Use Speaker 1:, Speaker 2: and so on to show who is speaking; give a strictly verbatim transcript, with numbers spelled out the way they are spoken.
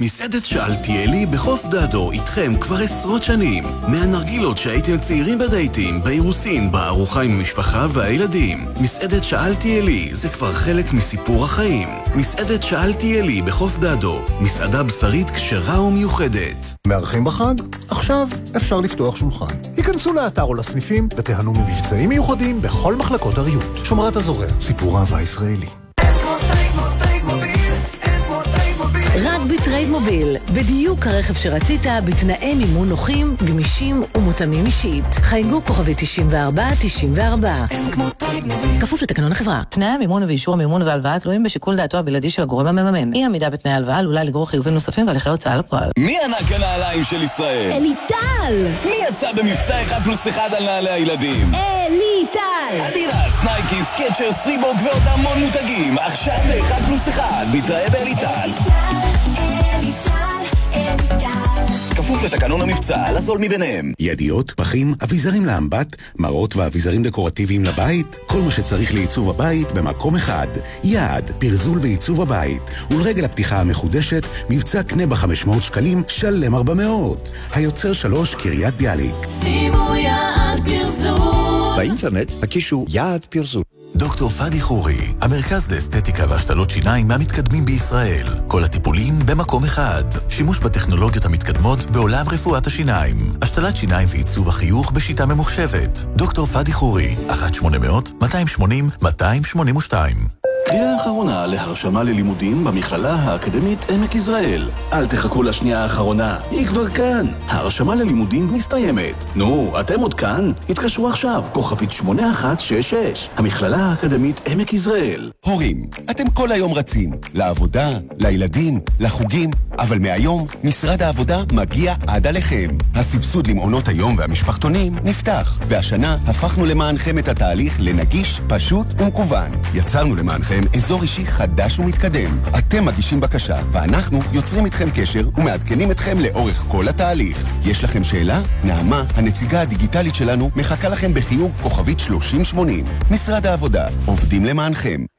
Speaker 1: מסעדת שאלתי אלי בחוף דדו איתכם כבר עשרות שנים. מהנרגילות שהייתם צעירים בדייטים, באירוסין, בארוחה עם המשפחה והילדים. מסעדת שאלתי אלי זה כבר חלק מסיפור החיים. מסעדת שאלתי אלי בחוף דדו, מסעדה בשרית כשרה ומיוחדת.
Speaker 2: מארחים בחג? עכשיו אפשר לפתוח שולחן. היכנסו לאתר או לסניפים ותיהנו ממבצעים מיוחדים בכל מחלקות הריות. שומרת הזורע, סיפור אהבה ישראלי.
Speaker 3: רק בטרייד מוביל, בדיוק הרכב שרצית, בתנאי מימון נוחים, גמישים ומותאמים אישית. חייגו כוכבי תשעים וארבע תשעים וארבע. כפוף לתקנון החברה. תנאי המימון ואישור המימון והלוואה תלויים בשיקול דעתו הבלעדי של הגורם המממן. אי עמידה בתנאי הלוואה עלולה לגרור חיובים נוספים והליכי הוצאה לפועל.
Speaker 4: מי ענק הנעליים של ישראל?
Speaker 3: אליטל!
Speaker 4: מי יצא במבצע אחד פלוס אחד על נעלי הילדים?
Speaker 3: אליטל!
Speaker 4: אדידס, נייקי, סקצ'רס, ריבוק ועוד המון מותגים. עכשיו באחד פלוס אחד, מתראה באליטל. כפוף לתקנון המבצע, לזול מביניהם.
Speaker 5: ידיות, פחים, אביזרים לאמבט, מראות ואביזרים דקורטיביים לבית, כל מה שצריך לעיצוב הבית במקום אחד. יעד, פרזול ועיצוב הבית. ולרגל הפתיחה המחודשת, מבצע קנה ב-חמש מאות שקלים, שלם ארבע מאות. היוצר שלוש, קריית ביאליק.
Speaker 3: שימו יעד פרזול.
Speaker 6: באינטרנט הקישו יעד פרזול.
Speaker 1: דוקטור פאדי חורי, המרכז לאסתטיקה והשתלות שיניים מהמתקדמים בישראל. כל הטיפולים במקום אחד. שימוש בטכנולוגיות המתקדמות בעולם רפואת השיניים. השתלת שיניים ועיצוב החיוך בשיטה ממוחשבת. דוקטור פאדי חורי, אחת שמונה אפס אפס, מאתיים שמונים, מאתיים שמונים ושתיים.
Speaker 7: קריאה האחרונה להרשמה ללימודים במכללה האקדמית עמק יזרעאל. אל תחכו לשנייה האחרונה, היא כבר כאן. ההרשמה ללימודים מסתיימת. נו, אתם עוד כאן? התקשרו עכשיו, כוכבית שמונה אחת שש שש. המכללה האקדמית עמק יזרעאל.
Speaker 5: הורים, אתם כל היום רצים. לעבודה, לילדים, לחוגים, אבל מהיום משרד העבודה מגיע עד עליכם. הסבסוד למעונות היום והמשפחתונים נפתח, והשנה הפכנו למענכם את התהליך לנגיש, פשוט ומקוון. יצרנו למענכם אזור אישי חדש ומתקדם. אתם מגישים בקשה, ואנחנו יוצרים איתכם קשר ומעדכנים אתכם לאורך כל התהליך. יש לכם שאלה? נעמה, הנציגה הדיגיטלית שלנו, מחכה לכם בחיוג כוכבית שלושים שמונים. משרד העבודה, עובדים למענכם.